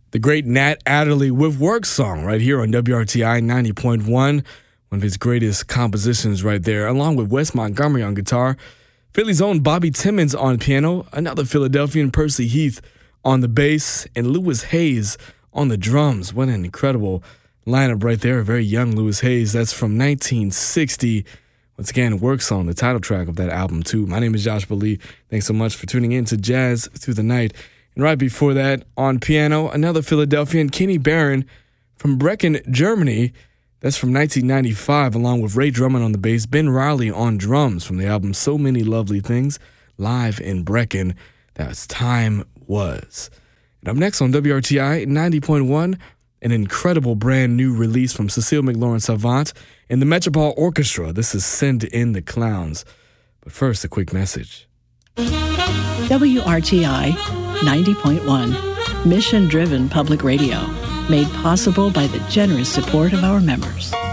The great Nat Adderley with Work Song right here on WRTI 90.1. One of his greatest compositions right there, along with Wes Montgomery on guitar, Philly's own Bobby Timmons on piano, another Philadelphian, Percy Heath on the bass, and Louis Hayes on the drums. What an incredible lineup right there. A very young Louis Hayes. That's from 1960. Once again, Work Song, the title track of that album, too. My name is Joshua Lee. Thanks so much for tuning in to Jazz Through the Night. And right before that, on piano, another Philadelphian, Kenny Barron from Brecken, Germany. That's from 1995, along with Ray Drummond on the bass, Ben Riley on drums from the album So Many Lovely Things, live in Brecken. That's Time Was. And up next on WRTI 90.1, an incredible brand new release from Cecile McLaurin-Savant and the Metropole Orchestra. This is Send in the Clowns. But first, a quick message. WRTI 90.1, mission-driven public radio, made possible by the generous support of our members.